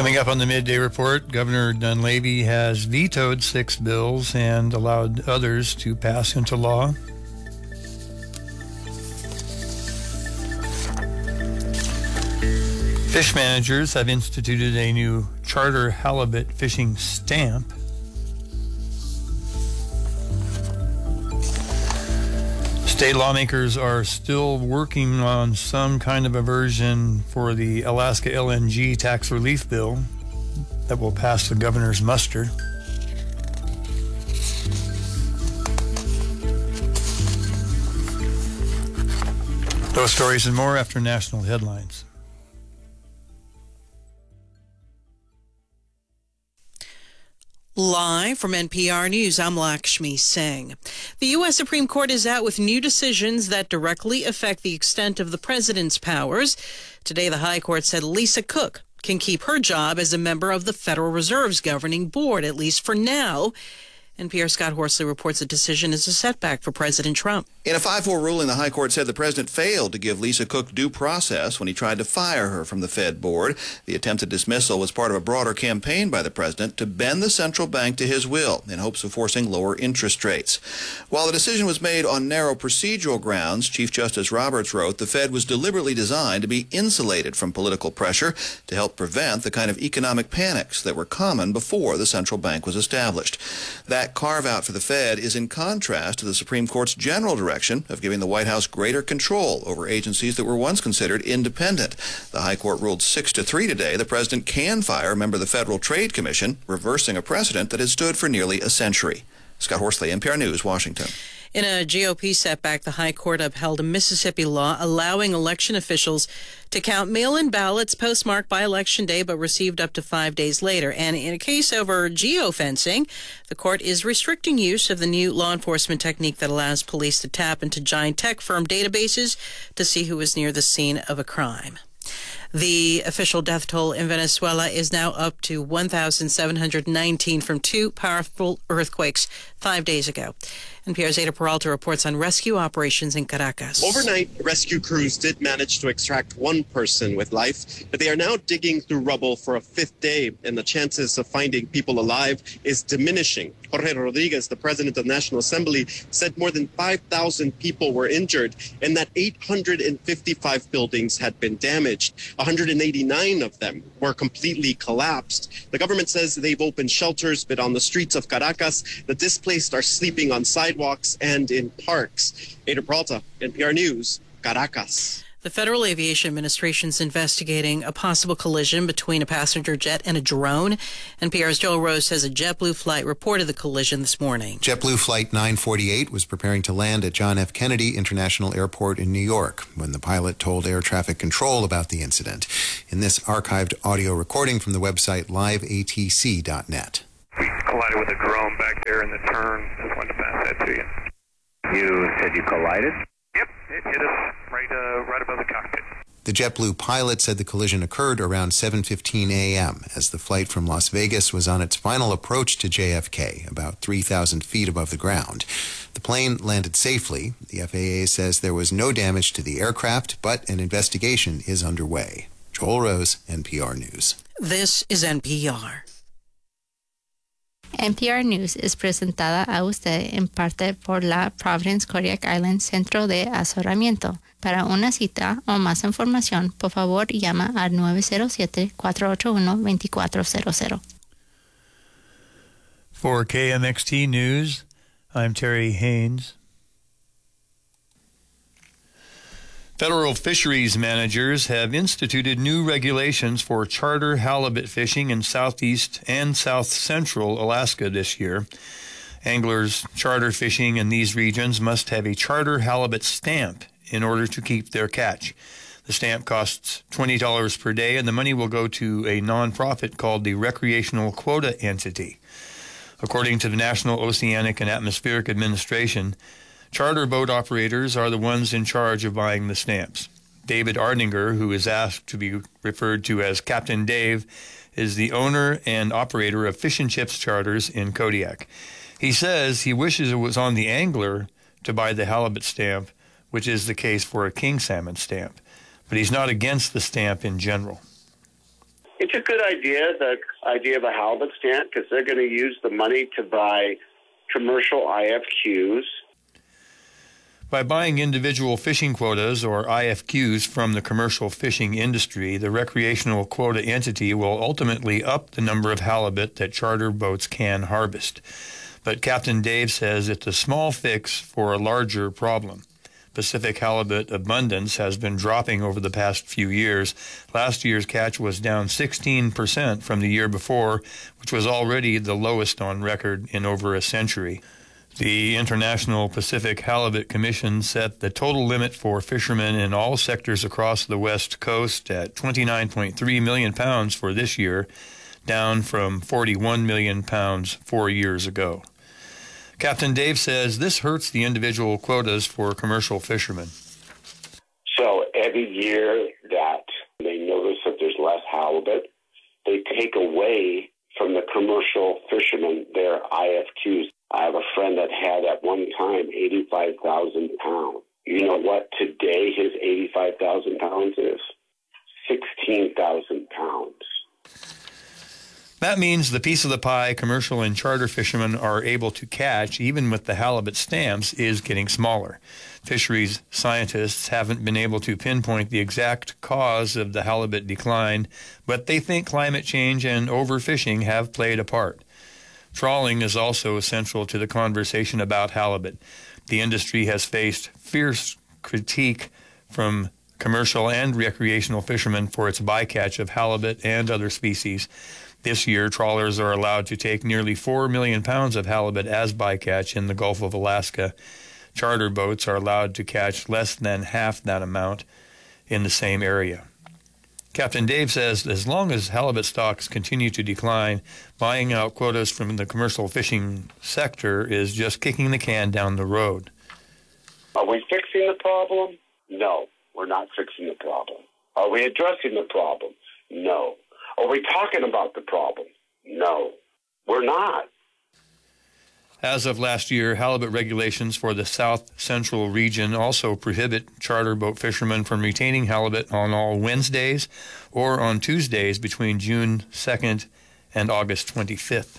Coming up on the Midday Report, Governor Dunleavy has vetoed 6 bills and allowed others to pass into law. Fish managers have instituted a new charter halibut fishing stamp. State lawmakers are still working on some kind of a version for the Alaska LNG tax relief bill that will pass the governor's muster. Those stories and more after national headlines. Live from NPR News, I'm Lakshmi Singh. The U.S. Supreme Court is out with new decisions that directly affect the extent of the president's powers. Today, the High Court said Lisa Cook can keep her job as a member of the Federal Reserve's governing board, at least for now. NPR's Scott Horsley reports the decision is a setback for President Trump. In a 5-4 ruling, the High Court said the president failed to give Lisa Cook due process when he tried to fire her from the Fed board. The attempted dismissal was part of a broader campaign by the president to bend the central bank to his will in hopes of forcing lower interest rates. While the decision was made on narrow procedural grounds, Chief Justice Roberts wrote the Fed was deliberately designed to be insulated from political pressure to help prevent the kind of economic panics that were common before the central bank was established. That carve-out for the Fed is in contrast to the Supreme Court's general direction of giving the White House greater control over agencies that were once considered independent. The High Court ruled 6-3 today the president can fire a member of the Federal Trade Commission, reversing a precedent that has stood for nearly a century. Scott Horsley, NPR News, Washington. In a GOP setback, the High Court upheld a Mississippi law allowing election officials to count mail-in ballots postmarked by Election Day but received up to 5 days later. And in a case over geofencing, the court is restricting use of the new law enforcement technique that allows police to tap into giant tech firm databases to see who is near the scene of a crime. The official death toll in Venezuela is now up to 1,719 from 2 powerful earthquakes 5 days ago. NPR's Ada Peralta reports on rescue operations in Caracas. Overnight, rescue crews did manage to extract one person with life, but they are now digging through rubble for a 5th day, and the chances of finding people alive is diminishing. Jorge Rodriguez, the president of the National Assembly, said more than 5,000 people were injured and that 855 buildings had been damaged. 189 of them were completely collapsed. The government says they've opened shelters, but on the streets of Caracas, the displaced are sleeping on sidewalks and in parks. Ada Peralta, NPR News, Caracas. The Federal Aviation Administration is investigating a possible collision between a passenger jet and a drone. NPR's Joel Rose says a JetBlue flight reported the collision this morning. JetBlue Flight 948 was preparing to land at John F. Kennedy International Airport in New York when the pilot told air traffic control about the incident. In this archived audio recording from the website liveatc.net. We collided with a drone back there in the turn. Just wanted to pass that to you. You said you collided? Yep, it hit us right above the cockpit. The JetBlue pilot said the collision occurred around 7:15 a.m. as the flight from Las Vegas was on its final approach to JFK, about 3,000 feet above the ground. The plane landed safely. The FAA says there was no damage to the aircraft, but an investigation is underway. Joel Rose, NPR News. This is NPR. NPR News es presentada a usted en parte por la Providence Kodiak Island Centro de Asesoramiento. Para una cita o más información, por favor, llama al 907-481-2400. For KMXT News, I'm Terry Haynes. Federal fisheries managers have instituted new regulations for charter halibut fishing in southeast and south central Alaska this year. Anglers charter fishing in these regions must have a charter halibut stamp in order to keep their catch. The stamp costs $20 per day, and the money will go to a nonprofit called the Recreational Quota Entity. According to the National Oceanic and Atmospheric Administration, charter boat operators are the ones in charge of buying the stamps. David Ardinger, who is asked to be referred to as Captain Dave, is the owner and operator of Fish and Chips Charters in Kodiak. He says he wishes it was on the angler to buy the halibut stamp, which is the case for a king salmon stamp. But he's not against the stamp in general. It's a good idea, the idea of a halibut stand, because they're going to use the money to buy commercial IFQs. By buying individual fishing quotas, or IFQs, from the commercial fishing industry, the recreational quota entity will ultimately up the number of halibut that charter boats can harvest. But Captain Dave says it's a small fix for a larger problem. Pacific halibut abundance has been dropping over the past few years. Last year's catch was down 16% from the year before, which was already the lowest on record in over a century. The International Pacific Halibut Commission set the total limit for fishermen in all sectors across the West Coast at 29.3 million pounds for this year, down from 41 million pounds 4 years ago. Captain Dave says this hurts the individual quotas for commercial fishermen. So every year that they notice that there's less halibut, they take away from the commercial fishermen their IFQs. I have a friend that had at one time 85,000 pounds. You know what today his 85,000 pounds is? 16,000 pounds. That means the piece of the pie commercial and charter fishermen are able to catch, even with the halibut stamps, is getting smaller. Fisheries scientists haven't been able to pinpoint the exact cause of the halibut decline, but they think climate change and overfishing have played a part. Trawling is also essential to the conversation about halibut. The industry has faced fierce critique from commercial and recreational fishermen for its bycatch of halibut and other species. This year, trawlers are allowed to take nearly 4 million pounds of halibut as bycatch in the Gulf of Alaska. Charter boats are allowed to catch less than half that amount in the same area. Captain Dave says as long as halibut stocks continue to decline, buying out quotas from the commercial fishing sector is just kicking the can down the road. Are we fixing the problem? No, we're not fixing the problem. Are we addressing the problem? No. Are we talking about the problem? No, we're not. As of last year, halibut regulations for the South Central region also prohibit charter boat fishermen from retaining halibut on all Wednesdays or on Tuesdays between June 2nd and August 25th.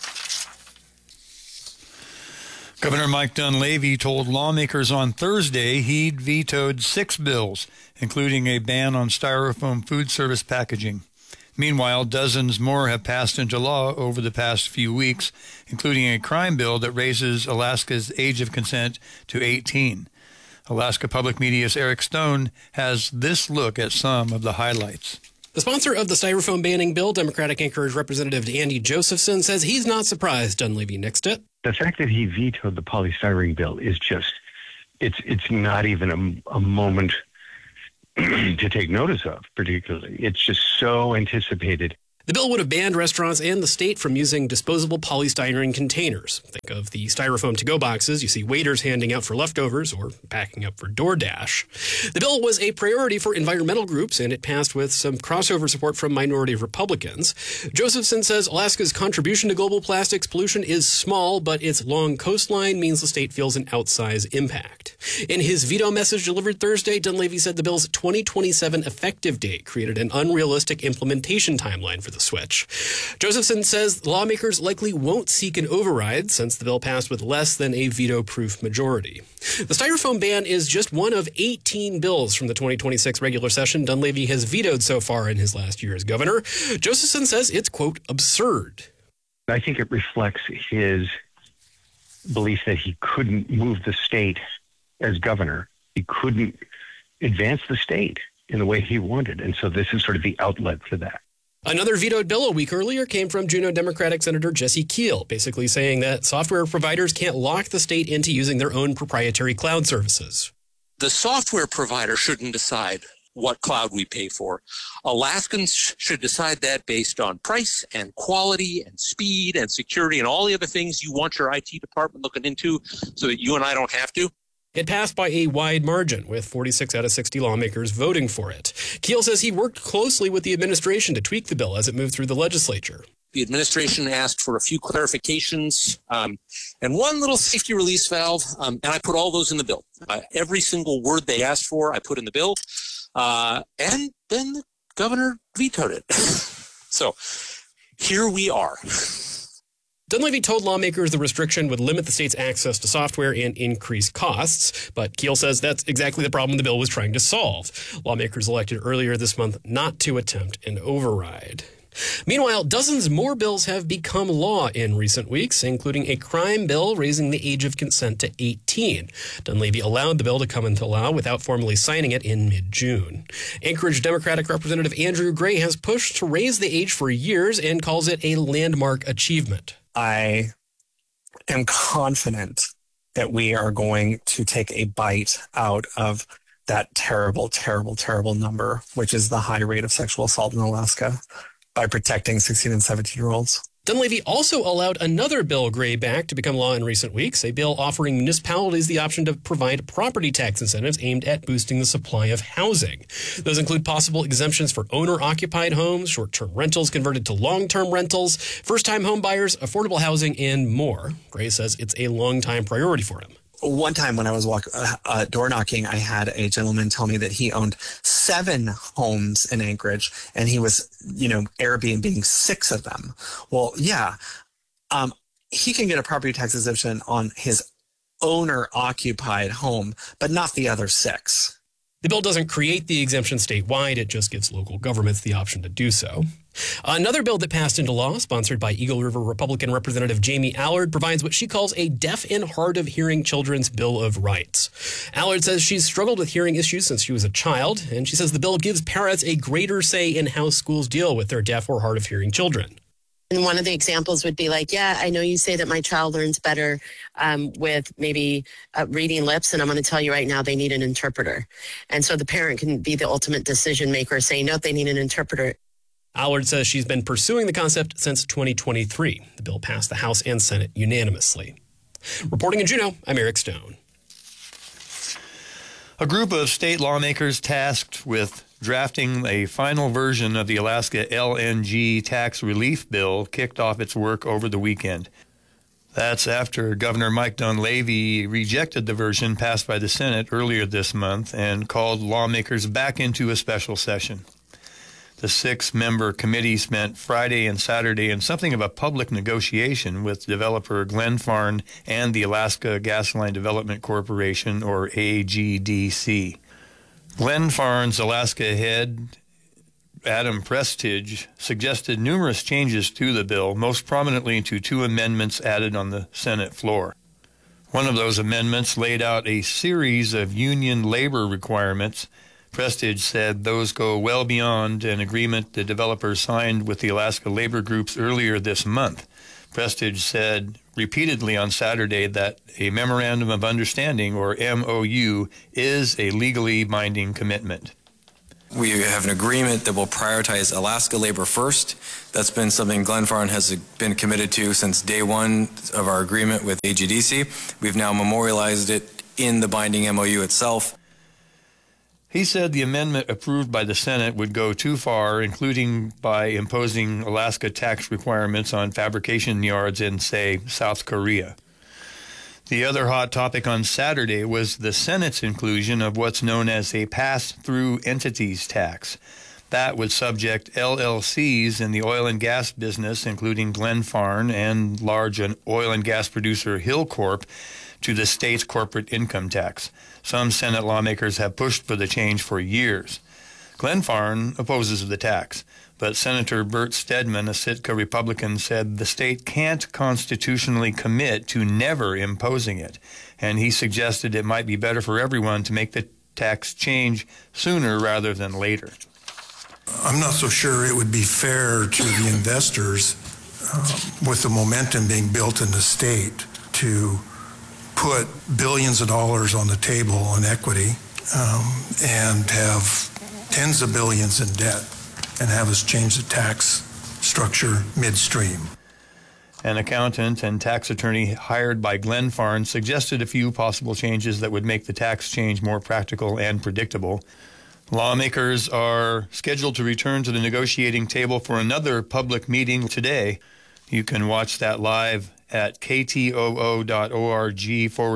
Governor Mike Dunleavy told lawmakers on Thursday he'd vetoed 6 bills, including a ban on styrofoam food service packaging. Meanwhile, dozens more have passed into law over the past few weeks, including a crime bill that raises Alaska's age of consent to 18. Alaska Public Media's Eric Stone has this look at some of the highlights. The sponsor of the styrofoam banning bill, Democratic Anchorage Representative Andy Josephson, says he's not surprised Dunleavy nixed it. The fact that he vetoed the polystyrene bill is just, it's not even a moment to take notice of, particularly. It's just so anticipated. The bill would have banned restaurants and the state from using disposable polystyrene containers. Think of the styrofoam to-go boxes you see waiters handing out for leftovers or packing up for DoorDash. The bill was a priority for environmental groups, and it passed with some crossover support from minority Republicans. Josephson says Alaska's contribution to global plastics pollution is small, but its long coastline means the state feels an outsized impact. In his veto message delivered Thursday, Dunleavy said the bill's 2027 effective date created an unrealistic implementation timeline for the switch. Josephson says lawmakers likely won't seek an override since the bill passed with less than a veto-proof majority. The styrofoam ban is just one of 18 bills from the 2026 regular session Dunleavy has vetoed so far in his last year as governor. Josephson says it's, quote, absurd. I think it reflects his belief that he couldn't move the state as governor. He couldn't advance the state in the way he wanted. And so this is sort of the outlet for that. Another vetoed bill a week earlier came from Juneau Democratic Senator Jesse Keel, basically saying that software providers can't lock the state into using their own proprietary cloud services. The software provider shouldn't decide what cloud we pay for. Alaskans should decide that based on price and quality and speed and security and all the other things you want your IT department looking into so that you and I don't have to. It passed by a wide margin, with 46 out of 60 lawmakers voting for it. Keel says he worked closely with the administration to tweak the bill as it moved through the legislature. The administration asked for a few clarifications and one little safety release valve, and I put all those in the bill. Every single word they asked for, I put in the bill, and then the governor vetoed it. So here we are. Dunleavy told lawmakers the restriction would limit the state's access to software and increase costs, but Keel says that's exactly the problem the bill was trying to solve. Lawmakers elected earlier this month not to attempt an override. Meanwhile, dozens more bills have become law in recent weeks, including a crime bill raising the age of consent to 18. Dunleavy allowed the bill to come into law without formally signing it in mid-June. Anchorage Democratic Representative Andrew Gray has pushed to raise the age for years and calls it a landmark achievement. I am confident that we are going to take a bite out of that terrible, terrible, terrible number, which is the high rate of sexual assault in Alaska, by protecting 16 and 17-year-olds. Dunleavy also allowed another bill Gray backed to become law in recent weeks, a bill offering municipalities the option to provide property tax incentives aimed at boosting the supply of housing. Those include possible exemptions for owner-occupied homes, short-term rentals converted to long-term rentals, first-time home buyers, affordable housing, and more. Gray says it's a long-time priority for him. One time when I was door knocking, I had a gentleman tell me that he owned 7 homes in Anchorage and he was, Airbnb 6 of them. Well, yeah, he can get a property tax exemption on his owner-occupied home, but not the other 6. The bill doesn't create the exemption statewide. It just gives local governments the option to do so. Another bill that passed into law, sponsored by Eagle River Republican Representative Jamie Allard, provides what she calls a deaf and hard of hearing children's Bill of Rights. Allard says she's struggled with hearing issues since she was a child, and she says the bill gives parents a greater say in how schools deal with their deaf or hard of hearing children. And one of the examples would be like, yeah, I know you say that my child learns better with maybe reading lips, and I'm going to tell you right now they need an interpreter. And so the parent can be the ultimate decision maker, saying, no, they need an interpreter. Allard says she's been pursuing the concept since 2023. The bill passed the House and Senate unanimously. Reporting in Juneau, I'm Eric Stone. A group of state lawmakers tasked with drafting a final version of the Alaska LNG tax relief bill kicked off its work over the weekend. That's after Governor Mike Dunleavy rejected the version passed by the Senate earlier this month and called lawmakers back into a special session. The 6-member committee spent Friday and Saturday in something of a public negotiation with developer Glenfarne and the Alaska Gasline Development Corporation, or AGDC. Glenfarne's Alaska head, Adam Prestige, suggested numerous changes to the bill, most prominently to 2 amendments added on the Senate floor. One of those amendments laid out a series of union labor requirements. Prestige said those go well beyond an agreement the developers signed with the Alaska labor groups earlier this month. Prestige said repeatedly on Saturday that a Memorandum of Understanding, or MOU, is a legally binding commitment. We have an agreement that will prioritize Alaska labor first. That's been something Glenfarne has been committed to since day one of our agreement with AGDC. We've now memorialized it in the binding MOU itself. He said the amendment approved by the Senate would go too far, including by imposing Alaska tax requirements on fabrication yards in, say, South Korea. The other hot topic on Saturday was the Senate's inclusion of what's known as a pass-through entities tax. That would subject LLCs in the oil and gas business, including Glenfarne and large oil and gas producer Hillcorp, to the state's corporate income tax. Some Senate lawmakers have pushed for the change for years. Glenfarne opposes the tax, but Senator Bert Stedman, a Sitka Republican, said the state can't constitutionally commit to never imposing it, and he suggested it might be better for everyone to make the tax change sooner rather than later. I'm not so sure it would be fair to the investors with the momentum being built in the state to put billions of dollars on the table in equity and have tens of billions in debt and have us change the tax structure midstream. An accountant and tax attorney hired by Glenfarne suggested a few possible changes that would make the tax change more practical and predictable. Lawmakers are scheduled to return to the negotiating table for another public meeting today. You can watch that live at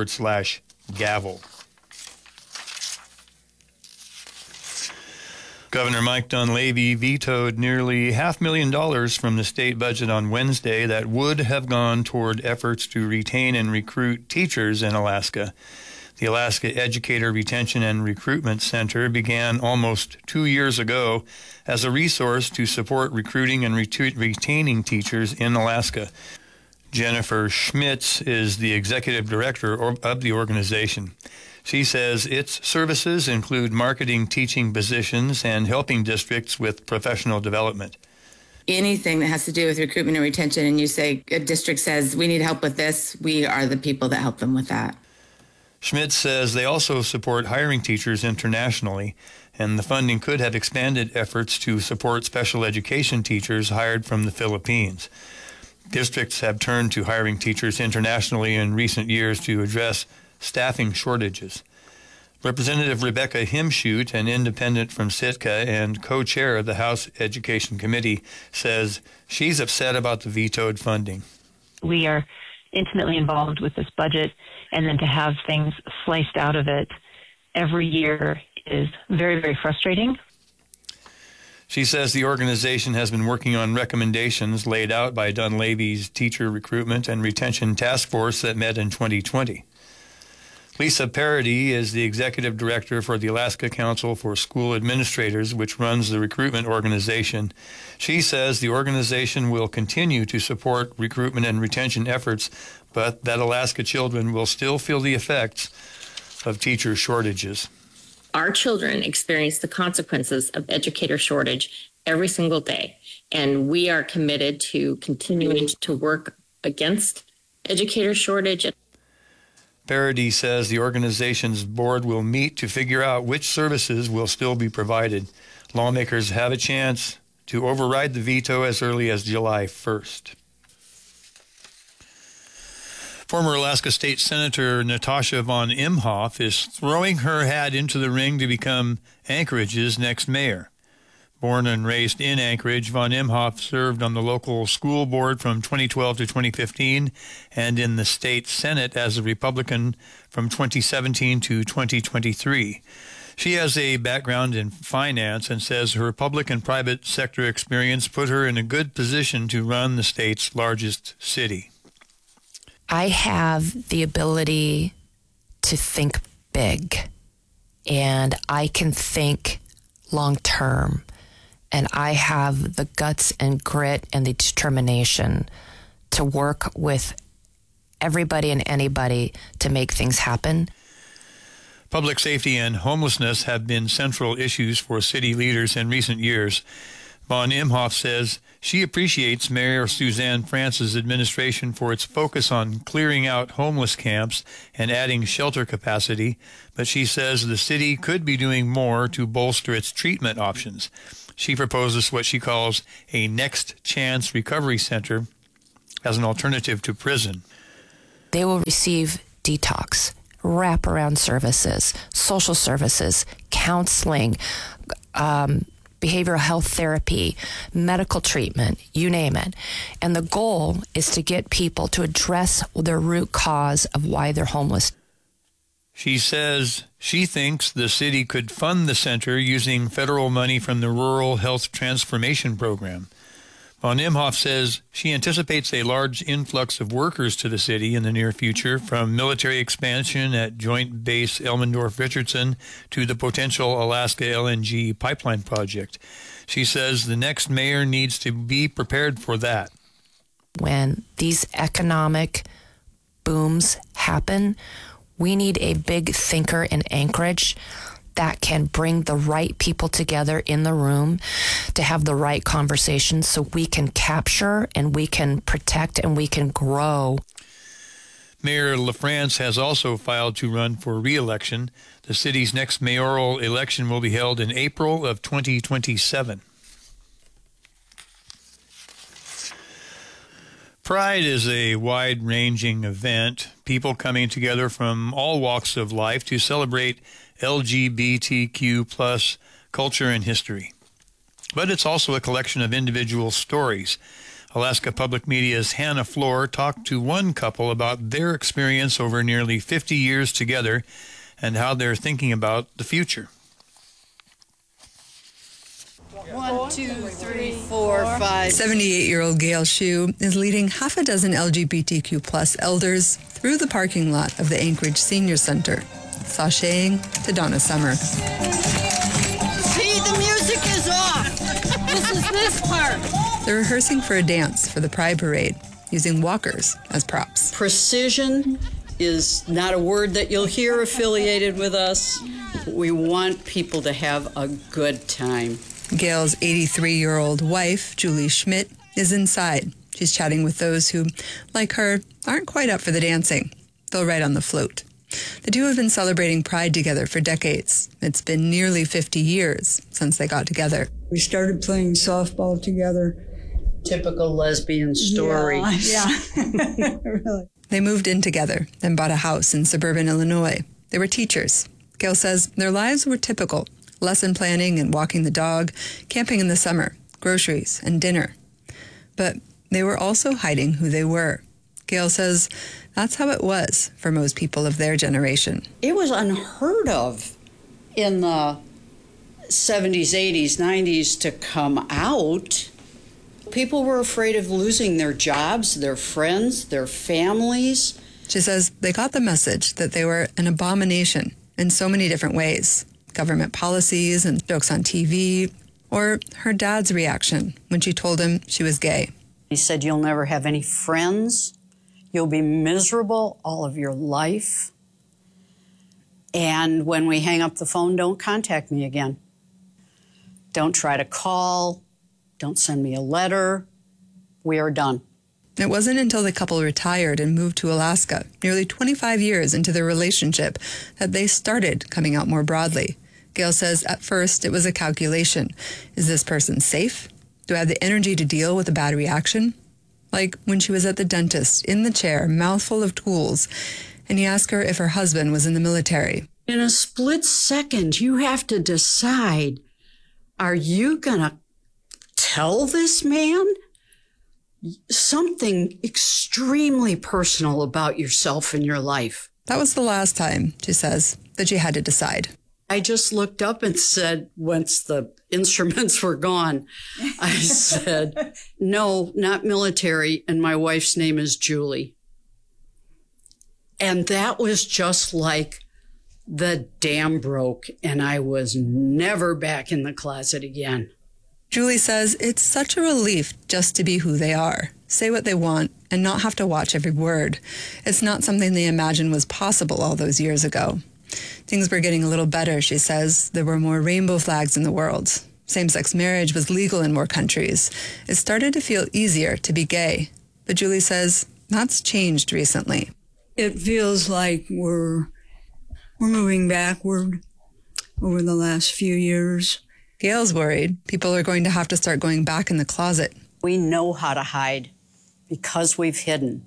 ktoo.org/gavel. Governor Mike Dunleavy vetoed nearly $500,000 from the state budget on Wednesday that would have gone toward efforts to retain and recruit teachers in Alaska. The Alaska Educator Retention and Recruitment Center began almost 2 years ago as a resource to support recruiting and retaining teachers in Alaska. Jennifer Schmitz is the executive director of the organization. She says its services include marketing teaching positions and helping districts with professional development. Anything that has to do with recruitment and retention, and you say a district says we need help with this, we are the people that help them with that. Schmitz says they also support hiring teachers internationally, and the funding could have expanded efforts to support special education teachers hired from the Philippines. Districts have turned to hiring teachers internationally in recent years to address staffing shortages. Representative Rebecca Himshoot, an independent from Sitka and co-chair of the House Education Committee, says she's upset about the vetoed funding. We are intimately involved with this budget, and then to have things sliced out of it every year is very, very frustrating. She says the organization has been working on recommendations laid out by Dunleavy's Teacher Recruitment and Retention Task Force that met in 2020. Lisa Parody is the executive director for the Alaska Council for School Administrators, which runs the recruitment organization. She says the organization will continue to support recruitment and retention efforts, but that Alaska children will still feel the effects of teacher shortages. Our children experience the consequences of educator shortage every single day, and we are committed to continuing to work against educator shortage. Parody says the organization's board will meet to figure out which services will still be provided. Lawmakers have a chance to override the veto as early as July 1st. Former Alaska State Senator Natasha von Imhoff is throwing her hat into the ring to become Anchorage's next mayor. Born and raised in Anchorage, von Imhoff served on the local school board from 2012 to 2015 and in the state Senate as a Republican from 2017 to 2023. She has a background in finance and says her public and private sector experience put her in a good position to run the state's largest city. I have the ability to think big, and I can think long term. And I have the guts and grit and the determination to work with everybody and anybody to make things happen. Public safety and homelessness have been central issues for city leaders in recent years. Von Imhoff says she appreciates Mayor Suzanne France's administration for its focus on clearing out homeless camps and adding shelter capacity, but she says the city could be doing more to bolster its treatment options. She proposes what she calls a next chance recovery center as an alternative to prison. They will receive detox, wraparound services, social services, counseling, behavioral health therapy, medical treatment, you name it. And the goal is to get people to address their root cause of why they're homeless. She says she thinks the city could fund the center using federal money from the Rural Health Transformation Program. Von Imhoff says she anticipates a large influx of workers to the city in the near future, from military expansion at Joint Base Elmendorf-Richardson to the potential Alaska LNG pipeline project. She says the next mayor needs to be prepared for that. When these economic booms happen, we need a big thinker in Anchorage that can bring the right people together in the room to have the right conversations so we can capture and we can protect and we can grow. Mayor LaFrance has also filed to run for re-election. The city's next mayoral election will be held in April of 2027. Pride is a wide-ranging event, people coming together from all walks of life to celebrate LGBTQ plus culture and history. But it's also a collection of individual stories. Alaska Public Media's Hannah Floor talked to one couple about their experience over nearly 50 years together and how they're thinking about the future. 1, 2, 3, 4, 5. 78-year-old Gail Shue is leading half a dozen LGBTQ plus elders through the parking lot of the Anchorage Senior Center, sashaying to Donna Summer. See, the music is off. This is this part. They're rehearsing for a dance for the Pride Parade, using walkers as props. Precision is not a word that you'll hear affiliated with us. We want people to have a good time. Gail's 83-year-old wife, Julie Schmidt, is inside. She's chatting with those who, like her, aren't quite up for the dancing. They'll ride on the float. The two have been celebrating Pride together for decades. It's been nearly 50 years since they got together. We started playing softball together. Typical lesbian story. Yeah. Really. They moved in together, then bought a house in suburban Illinois. They were teachers. Gail says their lives were typical. Lesson planning and walking the dog, camping in the summer, groceries and dinner. But they were also hiding who they were. Gail says that's how it was for most people of their generation. It was unheard of in the 70s, 80s, 90s to come out. People were afraid of losing their jobs, their friends, their families. She says they got the message that they were an abomination in so many different ways. Government policies and jokes on TV, or her dad's reaction when she told him she was gay. He said, "You'll never have any friends. You'll be miserable all of your life. And when we hang up the phone, don't contact me again. Don't try to call. Don't send me a letter. We are done." It wasn't until the couple retired and moved to Alaska, nearly 25 years into their relationship, that they started coming out more broadly. Gail says at first it was a calculation. Is this person safe? Do I have the energy to deal with a bad reaction? Like when she was at the dentist, in the chair, mouthful of tools, and he asked her if her husband was in the military. In a split second, you have to decide, are you going to tell this man something extremely personal about yourself and your life? That was the last time, she says, that she had to decide. I just looked up and said, once the instruments were gone, I said, no, not military, and my wife's name is Julie. And that was just like the dam broke, and I was never back in the closet again. Julie says it's such a relief just to be who they are, say what they want, and not have to watch every word. It's not something they imagined was possible all those years ago. Things were getting a little better, she says. There were more rainbow flags in the world. Same-sex marriage was legal in more countries. It started to feel easier to be gay. But Julie says that's changed recently. It feels like we're moving backward over the last few years. Gail's worried people are going to have to start going back in the closet. We know how to hide because we've hidden.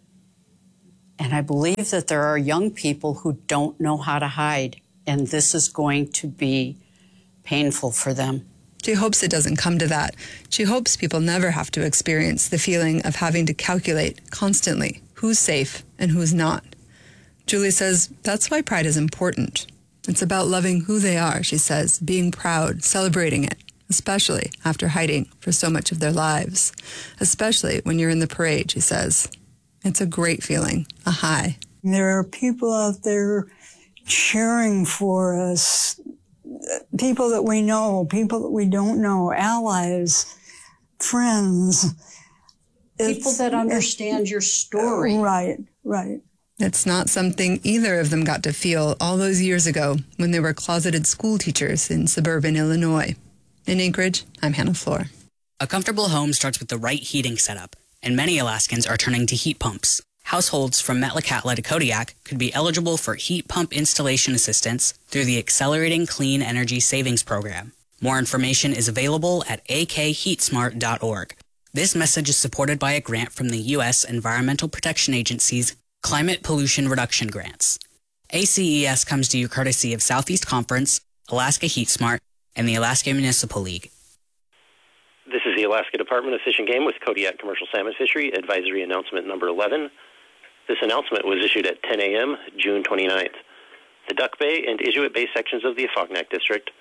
And I believe that there are young people who don't know how to hide, and this is going to be painful for them. She hopes it doesn't come to that. She hopes people never have to experience the feeling of having to calculate constantly who's safe and who's not. Julie says that's why Pride is important. It's about loving who they are, she says, being proud, celebrating it, especially after hiding for so much of their lives. Especially when you're in the parade, she says. It's a great feeling, a high. There are people out there cheering for us, people that we know, people that we don't know, allies, friends. People that understand your story. Right, right. It's not something either of them got to feel all those years ago when they were closeted school teachers in suburban Illinois. In Anchorage, I'm Hannah Floor. A comfortable home starts with the right heating setup, and many Alaskans are turning to heat pumps. Households from Metlakatla to Kodiak could be eligible for heat pump installation assistance through the Accelerating Clean Energy Savings Program. More information is available at akheatsmart.org. This message is supported by a grant from the U.S. Environmental Protection Agency's Climate Pollution Reduction Grants. ACES comes to you courtesy of Southeast Conference, Alaska Heat Smart, and the Alaska Municipal League. This is the Alaska Department of Fish and Game with Kodiak Commercial Salmon Fishery Advisory Announcement Number 11. This announcement was issued at 10 a.m., June 29th. The Duck Bay and Inuit Bay sections of the Afognak District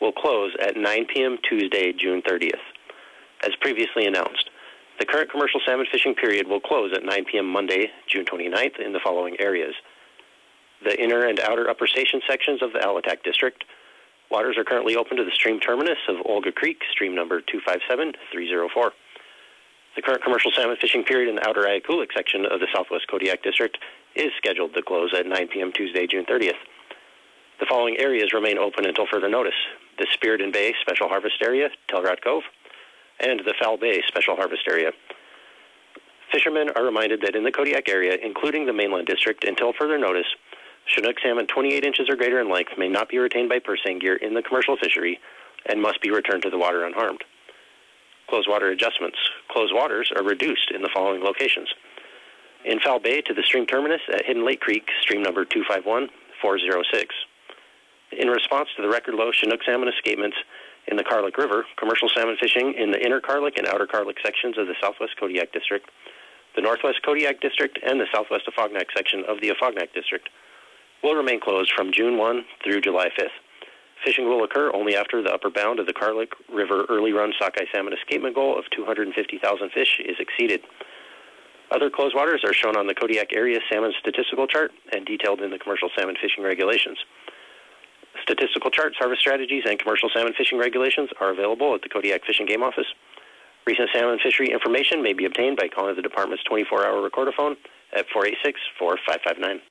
will close at 9 p.m. Tuesday, June 30th. As previously announced, the current commercial salmon fishing period will close at 9 p.m. Monday, June 29th in the following areas. The inner and outer upper station sections of the Alitac District. Waters are currently open to the stream terminus of Olga Creek, stream number 257304. The current commercial salmon fishing period in the outer Ayakulik section of the Southwest Kodiak District is scheduled to close at 9 p.m. Tuesday, June 30th. The following areas remain open until further notice: the Spiriton Bay Special Harvest Area, Telrod Cove, and the Fowl Bay Special Harvest Area. Fishermen are reminded that in the Kodiak area, including the mainland district, until further notice, Chinook salmon 28 inches or greater in length may not be retained by purse seine gear in the commercial fishery and must be returned to the water unharmed. Closed water adjustments. Closed waters are reduced in the following locations: in Fowl Bay to the stream terminus at Hidden Lake Creek, stream number 251406. In response to the record low Chinook salmon escapements in the Carlick River, commercial salmon fishing in the inner Carlick and outer Carlick sections of the Southwest Kodiak District, the Northwest Kodiak District, and the Southwest Afognak section of the Afognak District will remain closed from June 1 through July 5th. Fishing will occur only after the upper bound of the Carlick River early run sockeye salmon escapement goal of 250,000 fish is exceeded. Other closed waters are shown on the Kodiak Area Salmon Statistical Chart and detailed in the Commercial Salmon Fishing Regulations. Statistical charts, harvest strategies, and commercial salmon fishing regulations are available at the Kodiak Fish and Game Office. Recent salmon fishery information may be obtained by calling the department's 24-hour recorder-phone at 486-4559.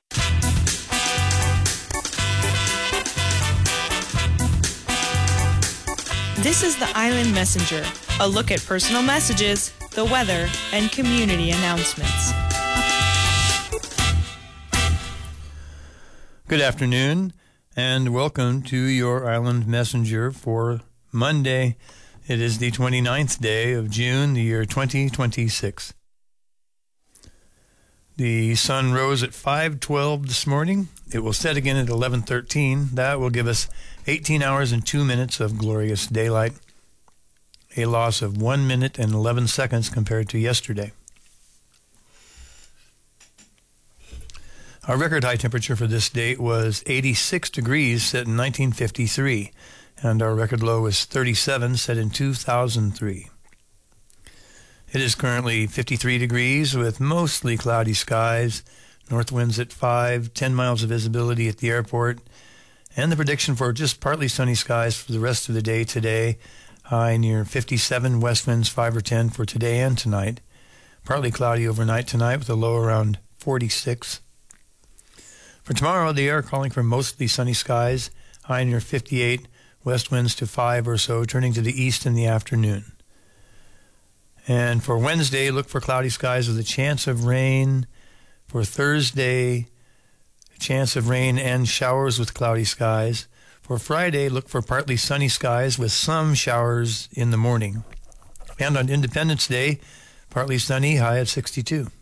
This is the Island Messenger, a look at personal messages, the weather, and community announcements. Good afternoon, and welcome to your Island Messenger for Monday. It is the 29th day of June, the year 2026. The sun rose at 5:12 this morning. It will set again at 11:13. That will give us 18 hours and 2 minutes of glorious daylight, a loss of 1 minute and 11 seconds compared to yesterday. Our record high temperature for this date was 86 degrees, set in 1953, and our record low was 37, set in 2003. It is currently 53 degrees with mostly cloudy skies, north winds at 5, 10 miles of visibility at the airport, and the prediction for just partly sunny skies for the rest of the day today, high near 57, west winds 5 or 10 for today and tonight. Partly cloudy overnight tonight with a low around 46. For tomorrow, they are calling for mostly sunny skies, high near 58, west winds to 5 or so, turning to the east in the afternoon. And for Wednesday, look for cloudy skies with a chance of rain. For Thursday, a chance of rain and showers with cloudy skies. For Friday, look for partly sunny skies with some showers in the morning. And on Independence Day, partly sunny, high at 62.